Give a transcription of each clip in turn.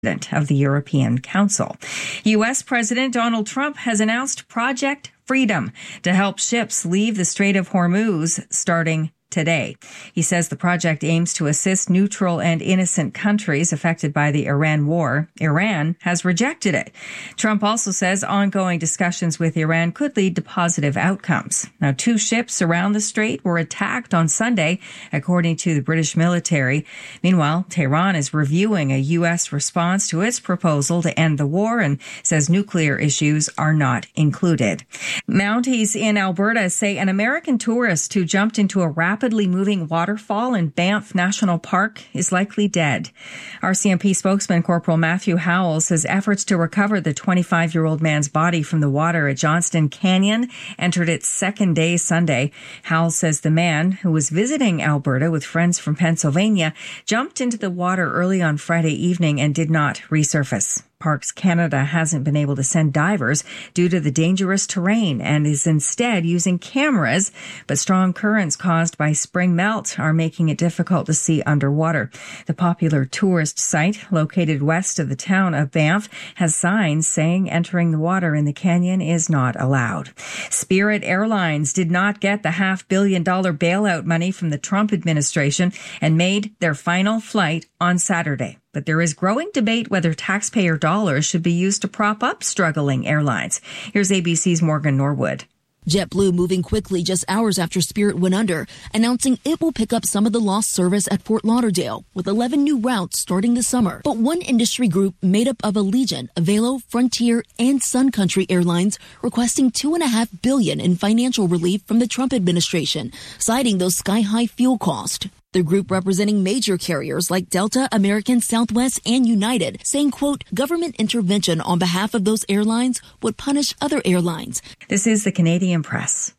of the European Council. U.S. President Donald Trump has announced Project Freedom to help ships leave the Strait of Hormuz starting today. He says the project aims to assist neutral and innocent countries affected by the Iran war. Iran has rejected it. Trump also says ongoing discussions with Iran could lead to positive outcomes. Now, 2 ships around the strait were attacked on Sunday, according to the British military. Meanwhile, Tehran is reviewing a U.S. response to its proposal to end the war and says nuclear issues are not included. Mounties in Alberta say an American tourist who jumped into a rapidly moving waterfall in Banff National Park is likely dead. RCMP spokesman Corporal Matthew Howell says efforts to recover the 25-year-old man's body from the water at Johnston Canyon entered its second day Sunday. Howell says the man, who was visiting Alberta with friends from Pennsylvania, jumped into the water early on Friday evening and did not resurface. Parks Canada hasn't been able to send divers due to the dangerous terrain and is instead using cameras, but strong currents caused by spring melt are making it difficult to see underwater. The popular tourist site, located west of the town of Banff, has signs saying entering the water in the canyon is not allowed. Spirit Airlines did not get the $500 million bailout money from the Trump administration and made their final flight on Saturday. But there is growing debate whether taxpayer dollars should be used to prop up struggling airlines. Here's ABC's Morgan Norwood. JetBlue moving quickly just hours after Spirit went under, announcing it will pick up some of the lost service at Fort Lauderdale with 11 new routes starting this summer. But one industry group made up of Allegiant, Avelo, Frontier, and Sun Country Airlines requesting $2.5 billion in financial relief from the Trump administration, citing those sky-high fuel costs. The group representing major carriers like Delta, American, Southwest, and United saying, quote, government intervention on behalf of those airlines would punish other airlines. This is the Canadian Press.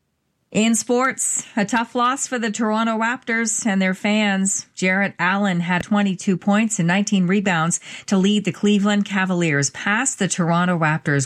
In sports, a tough loss for the Toronto Raptors and their fans. Jarrett Allen had 22 points and 19 rebounds to lead the Cleveland Cavaliers past the Toronto Raptors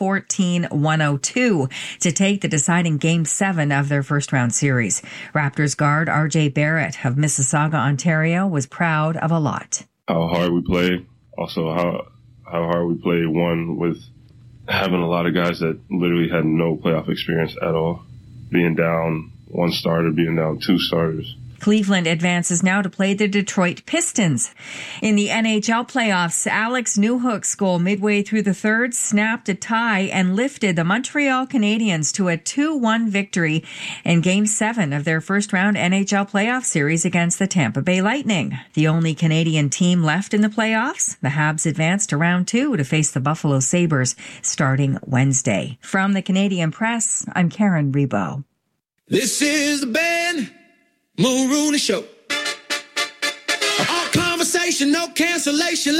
114-102 to take the deciding Game 7 of their first-round series. Raptors guard R.J. Barrett of Mississauga, Ontario, was proud of a lot. How hard we play, also how hard we play, one, with having a lot of guys that literally had no playoff experience at all. Being down 1 starter, being down 2 starters. Cleveland advances now to play the Detroit Pistons. In the NHL playoffs, Alex Newhook's goal midway through the third snapped a tie and lifted the Montreal Canadiens to a 2-1 victory in Game 7 of their first-round NHL playoff series against the Tampa Bay Lightning. The only Canadian team left in the playoffs, the Habs advanced to round 2 to face the Buffalo Sabres starting Wednesday. From the Canadian Press, I'm Karen Rebo. This is the Ben Mulrooney Show. All conversation, no cancellation.